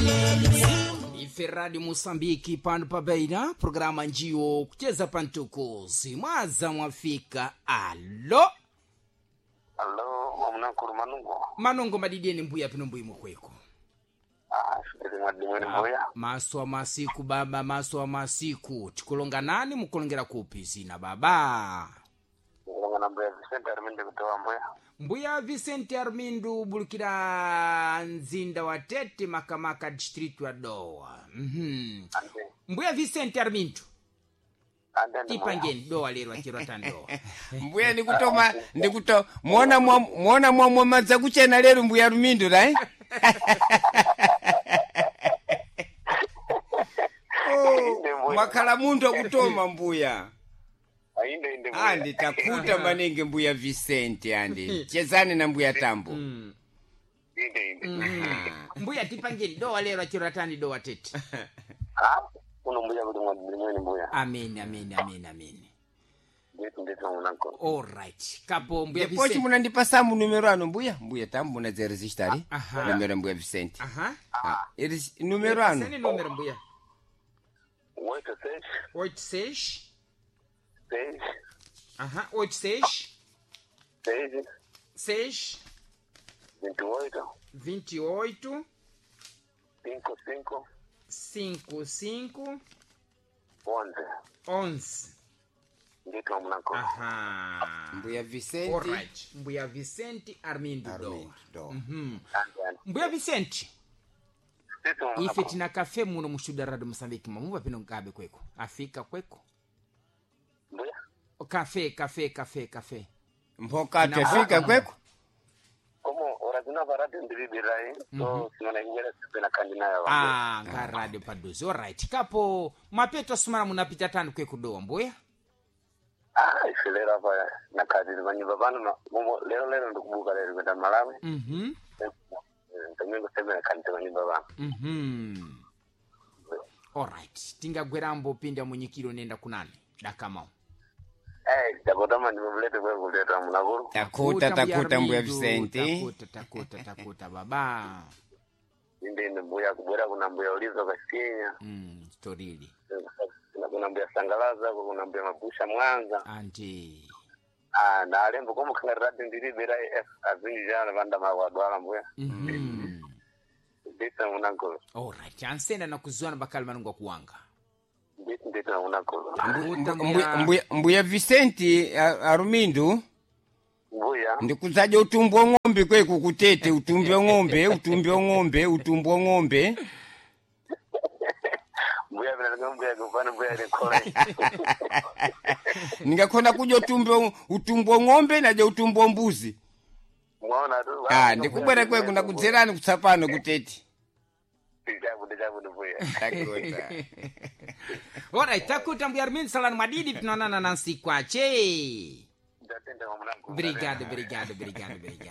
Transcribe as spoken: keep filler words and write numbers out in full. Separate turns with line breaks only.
Ferrari Mosambiki pano pabeira programa njio kucheza pantukuzi mwaza mwafika. Alo
alo mwamunakuru manungo
manungo madidie ni mbuya pino mbuyi mukweko.
ah shukiri mwadimwe ni mbuya
maso wa masiku baba, maso wa masiku tikulonga nani mukulongera kupi zina baba?
mukulonga na mbuya Vicente Armindo kutoa mbuya
mbuya Vicente Armindo bulukira nzinda wa Tete Makamaka district wa Doa. Mhm. Mbuya Vicente Armindo tipangeni Doa lero akirwa tando.
Mbuya nikutoma ndikuto muona mwa muona mwa mwa maza kuchena lero mbuya Armindo right? Oh, makala mundu akutoma mbuya.
Ainde inde mbuya.
Andi takuta manenge mbuya Vicente andi. Chezane na mbuya Tambo.
Mm.
Inde inde.
Mm. Mbuya tipangeni Doa lero akirwa tandi Doa Tete.
Ah, uno mbuya budi mwadimwe ni mbuya.
Amen, amen, amen, amen.
Ndetu ndetu mwanangu.
All right. Kapo mbuya
Depochi
Vicente.
munandipa samu numero ano mbuya. Mbuya Tambo na zero zistari.
Aha.
Numero mbuya Vicente.
Aha.
Ah, iris numero ano.
Sene numero mbuya.
Oito seis
oito seis.
seis
Aha, oito seis.
seis
seis.
vinte e oito
vinte e oito.
cinco cinco
cinco cinco.
onze.
onze.
Ndetu mwanangu.
Aha.
Mbuya Vicente.
All right. Mbuya Vicente Armindo
Armindo
Doa.
Doa.
Mhm.
Ande.
Mbuya Vicente.
Ndetu mwanangu.
Ife tina kafe muno mushuda radio Mozambique mamuva pino ngabe kweko. Afika kweko.
Mbuya.
Kafe, kafe, kafe, kafe.
Mpoka
Na-
tafika kweko.
Como orazina varati ndiribirai. So simana ingera sipe na kandina ya wangu.
Ah, nga radio padozi. All right. Kapo mapeto sumana munapita tano kweko Doa mbuya.
Ah, isilera pa na kadiri manyiba bana na mumo lero lero ndikubuka lero kwenda Malawi.
Mhm.
Ndomingo sema kanti manyiba bana.
Mhm. All right. Tinga gwerambo pinda munyikiro nenda kunani. Dakamao.
Eh, tabota manyiba bulete kwa kuleta mnaguru.
Takuta takuta mbuya Vicente.
Takuta takuta takuta baba.
Inde inde mbuya kubera kuna mbuya ulizo kasinya.
Mm, storili.
Na kuna mbuya Sangalaza, kuna mbuya Mabusha Mwanza.
Anti.
Ah, na alembo como kana radi ndiribirai azinji jana banda mawadwala mbuya.
Mhm.
Ndita mnaguru.
All right. Ansenda na kuzuana bakali manungu kuwanga.
Ndita mnaguru.
Mbuya mbuya mbuya Vicente Armindo.
Mbuya.
Ndikuzaje utumbo ng'ombe kweku kutete utumbo ng'ombe utumbo ng'ombe utumbo ng'ombe.
Mbuya vile ngombe kupana mbuya ni kole.
Ningakona kuja utumbo utumbo ng'ombe na je utumbo mbuzi.
Mwaona tu.
Ah, ndikubere kweku ndakudzerani kutsapano kutete.
Tijabu tijabu mbuya.
Takuta.
All right. Takuta mbuya Armindo salani madidi tunaonana nansi kwache.
Ndatenda mwanangu.
Obrigado, obrigado, obrigado, obrigado.